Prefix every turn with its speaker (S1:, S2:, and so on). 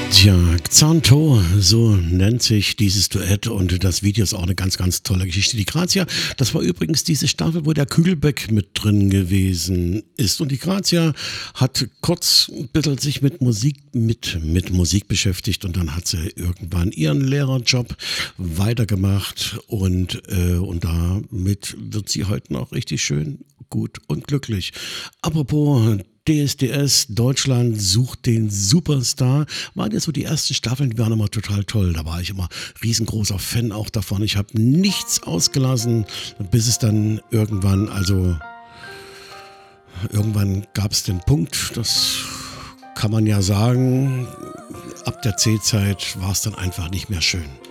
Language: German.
S1: Tja, Xanto, so nennt sich dieses Duett und das Video ist auch eine ganz, ganz tolle Geschichte. Die Grazia, das war übrigens diese Staffel, wo der Kühlbeck mit drin gewesen ist. Und die Grazia hat kurz ein bisschen sich mit Musik beschäftigt und dann hat sie irgendwann ihren Lehrerjob weitergemacht und damit wird sie heute noch richtig schön, gut und glücklich. Apropos DSDS, Deutschland sucht den Superstar, waren ja so die ersten Staffeln, die waren immer total toll. Da war ich immer riesengroßer Fan auch davon. Ich habe nichts ausgelassen, bis es dann irgendwann gab es den Punkt, das kann man ja sagen, ab der C-Zeit war es dann einfach nicht mehr schön.